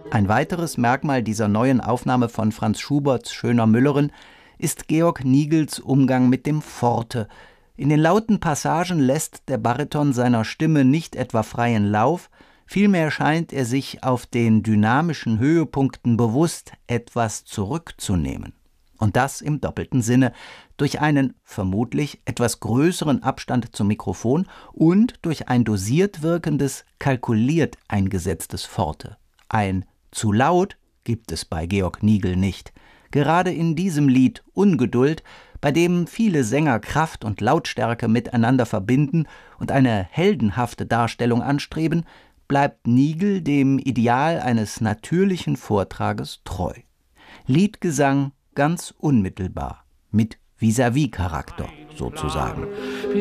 Ein weiteres Merkmal dieser neuen Aufnahme von Franz Schuberts Schöner Müllerin ist Georg Nigels Umgang mit dem Forte. In den lauten Passagen lässt der Bariton seiner Stimme nicht etwa freien Lauf, vielmehr scheint er sich auf den dynamischen Höhepunkten bewusst etwas zurückzunehmen. Und das im doppelten Sinne, durch einen vermutlich etwas größeren Abstand zum Mikrofon und durch ein dosiert wirkendes, kalkuliert eingesetztes Forte. Ein zu laut gibt es bei Georg Nigel nicht. Gerade in diesem Lied Ungeduld, bei dem viele Sänger Kraft und Lautstärke miteinander verbinden und eine heldenhafte Darstellung anstreben, bleibt Nigel dem Ideal eines natürlichen Vortrages treu. Liedgesang ganz unmittelbar, mit Vis-à-vis-Charakter sozusagen.